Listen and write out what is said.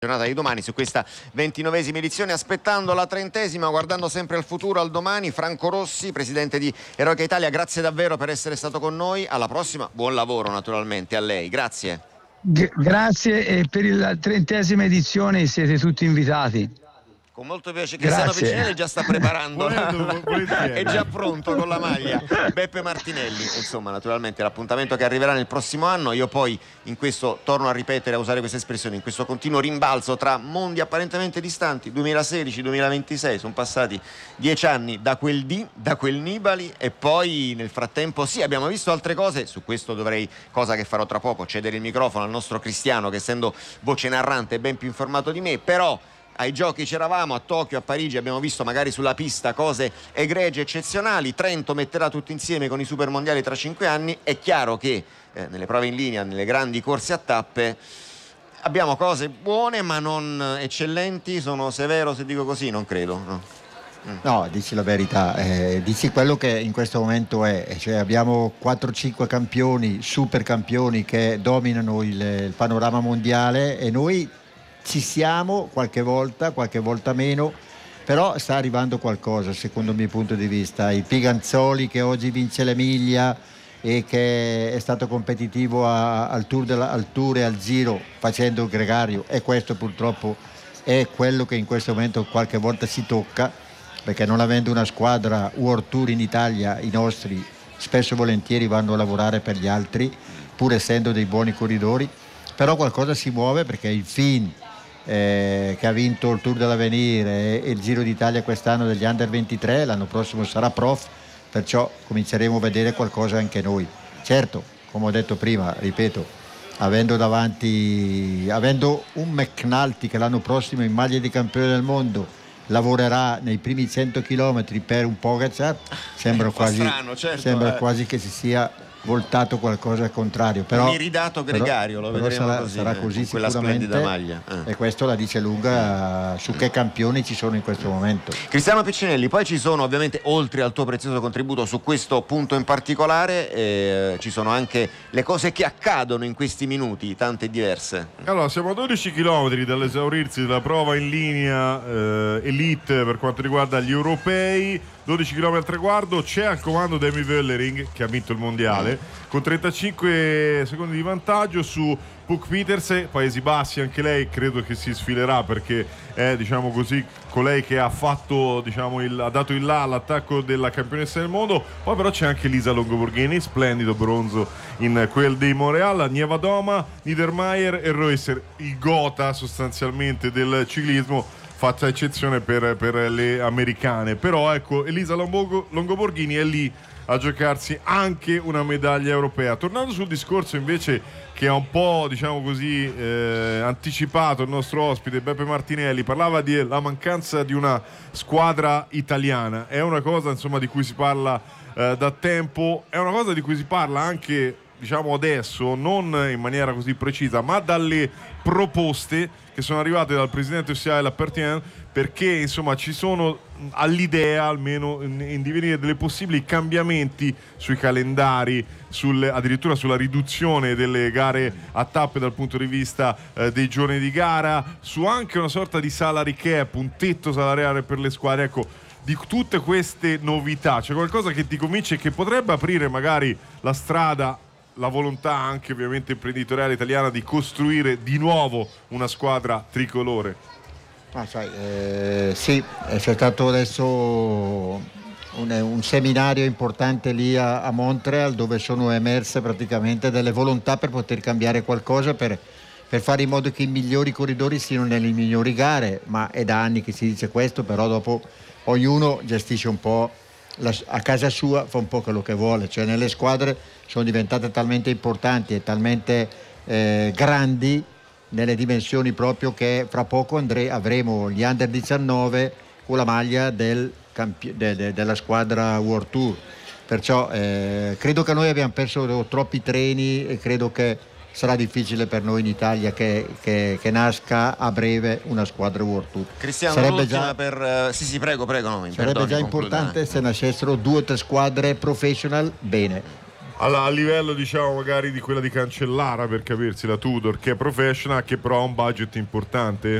Giornata di domani su questa 29esima edizione, aspettando la 30esima, guardando sempre al futuro, al domani. Franco Rossi, presidente di Eroica Italia, grazie davvero per essere stato con noi. Alla prossima, buon lavoro naturalmente a lei, grazie. Grazie, e per la 30esima edizione siete tutti invitati. Con molto piacere. Cristiano Piccinelli già sta preparando, è già pronto con la maglia. Beppe Martinelli, insomma, naturalmente l'appuntamento che arriverà nel prossimo anno. Io poi in questo, torno a ripetere, a usare questa espressione, in questo continuo rimbalzo tra mondi apparentemente distanti, 2016-2026, sono passati 10 anni da quel Nibali, e poi nel frattempo sì, abbiamo visto altre cose. Su questo dovrei, cosa che farò tra poco, cedere il microfono al nostro Cristiano, che essendo voce narrante è ben più informato di me, però ai giochi c'eravamo, a Tokyo, a Parigi abbiamo visto magari sulla pista cose egregie, eccezionali. Trento metterà tutto insieme con i super mondiali tra 5 anni. È chiaro che nelle prove in linea, nelle grandi corse a tappe, abbiamo cose buone ma non eccellenti. Sono severo se dico così? Non credo, no, dici la verità, dici quello che in questo momento è, cioè abbiamo 4-5 campioni, super campioni che dominano il panorama mondiale, e noi ci siamo qualche volta meno, però sta arrivando qualcosa secondo il mio punto di vista. Il Piganzoli, che oggi vince l'Emilia e che è stato competitivo al Tour e al Giro facendo il gregario, e questo purtroppo è quello che in questo momento qualche volta si tocca, perché non avendo una squadra World Tour in Italia, i nostri spesso e volentieri vanno a lavorare per gli altri, pur essendo dei buoni corridori. Però qualcosa si muove, perché il Fin che ha vinto il Tour dell'Avenir e il Giro d'Italia quest'anno degli Under 23, l'anno prossimo sarà prof, perciò cominceremo a vedere qualcosa anche noi. Certo, come ho detto prima, ripeto, avendo un McNulty che l'anno prossimo in maglia di campione del mondo lavorerà nei primi 100 km per un Pogacar, sembra quasi che si sia voltato qualcosa al contrario, però mi ridato gregario, lo vedremo sarà così quella splendida maglia, e questo la dice lunga su che campioni ci sono in questo momento. Cristiano Piccinelli, poi ci sono ovviamente, oltre al tuo prezioso contributo su questo punto in particolare, ci sono anche le cose che accadono in questi minuti, tante e diverse. Allora, siamo a 12 km dall'esaurirsi della prova in linea elite per quanto riguarda gli europei. 12 km al traguardo, c'è al comando Demi Vollering, che ha vinto il mondiale, con 35 secondi di vantaggio su Puk Pieterse, Paesi Bassi. Anche lei credo che si sfilerà, perché è, diciamo così, colei che ha fatto, diciamo, ha dato il là all'attacco della campionessa del mondo. Poi però c'è anche Lisa Longoborghini, splendido bronzo in quel di Montreal, Nievadoma, Niedermayer e Reusser, il gotha sostanzialmente del ciclismo, fatta eccezione per le americane. Però ecco, Elisa Longoborghini è lì a giocarsi anche una medaglia europea. Tornando sul discorso invece che ha un po', diciamo così, anticipato il nostro ospite Beppe Martinelli, parlava della mancanza di una squadra italiana. È una cosa, insomma, di cui si parla da tempo, è una cosa di cui si parla anche, diciamo, adesso, non in maniera così precisa, ma dalle proposte che sono arrivate dal presidente UCI Lapertien, perché insomma ci sono all'idea, almeno in divenire, delle possibili cambiamenti sui calendari, addirittura sulla riduzione delle gare a tappe dal punto di vista dei giorni di gara, su anche una sorta di salary cap, un tetto salariale per le squadre. Ecco, di tutte queste novità c'è qualcosa che ti convince, che potrebbe aprire magari la strada, la volontà anche ovviamente imprenditoriale italiana di costruire di nuovo una squadra tricolore? Sì, c'è stato adesso un seminario importante lì a Montreal, dove sono emerse praticamente delle volontà per poter cambiare qualcosa, per fare in modo che i migliori corridori siano nelle migliori gare. Ma è da anni che si dice questo, però dopo ognuno gestisce un po' a casa sua, fa un po' quello che vuole. Cioè, nelle squadre sono diventate talmente importanti e talmente grandi nelle dimensioni, proprio che fra poco avremo gli Under 19 con la maglia della squadra World Tour. Perciò credo che noi abbiamo perso troppi treni, e credo che sarà difficile per noi in Italia che nasca a breve una squadra World Tour. Cristiano, sarebbe già sì, prego, no, sarebbe già importante se nascessero 2 o 3 squadre professional, bene. a livello diciamo magari di quella di Cancellara, per capirsi, la Tudor, che è professional, che però ha un budget importante.